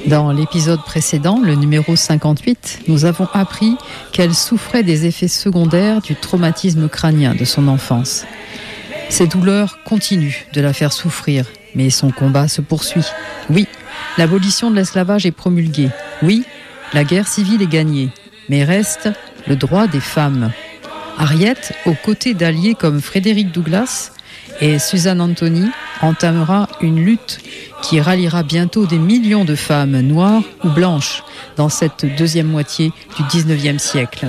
Dans l'épisode précédent, le numéro 58, nous avons appris qu'elle souffrait des effets secondaires du traumatisme crânien de son enfance. Ces douleurs continuent de la faire souffrir, mais son combat se poursuit. Oui, l'abolition de l'esclavage est promulguée. Oui, la guerre civile est gagnée, mais reste le droit des femmes. Harriet, aux côtés d'alliés comme Frédéric Douglass et Susan Anthony, entamera une lutte qui ralliera bientôt des millions de femmes noires ou blanches dans cette deuxième moitié du 19e siècle.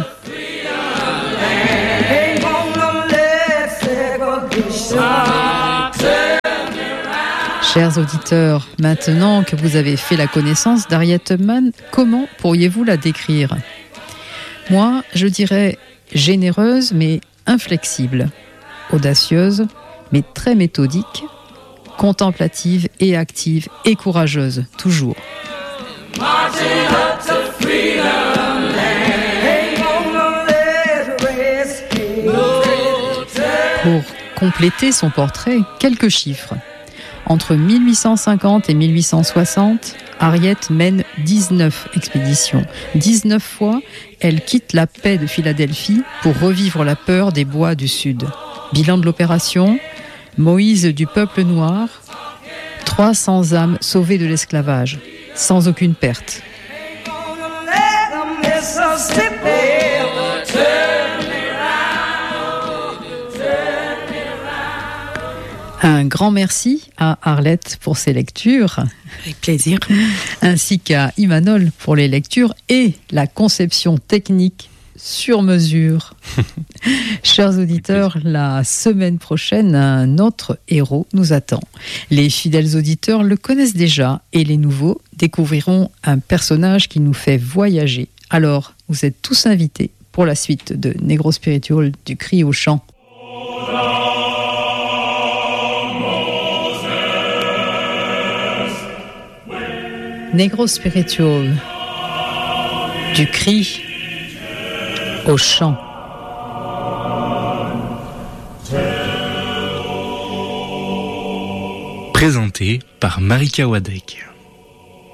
Chers auditeurs, maintenant que vous avez fait la connaissance d'Harriet Tubman, comment pourriez-vous la décrire ? Moi, je dirais généreuse mais inflexible, audacieuse mais très méthodique, contemplative et active et courageuse, toujours. Pour compléter son portrait, quelques chiffres. Entre 1850 et 1860, Harriet mène 19 expéditions. 19 fois, elle quitte la paix de Philadelphie pour revivre la peur des bois du Sud. Bilan de l'opération, Moïse du peuple noir, 300 âmes sauvées de l'esclavage, sans aucune perte. Un grand merci à Arlette pour ses lectures. Avec plaisir. Ainsi qu'à Imanol pour les lectures et la conception technique sur mesure. Chers auditeurs, la semaine prochaine, un autre héros nous attend. Les fidèles auditeurs le connaissent déjà et les nouveaux découvriront un personnage qui nous fait voyager. Alors, vous êtes tous invités pour la suite de Negro Spiritual du cri au chant. Negro Spiritual du cri au chant. Présenté par Marika Wadek.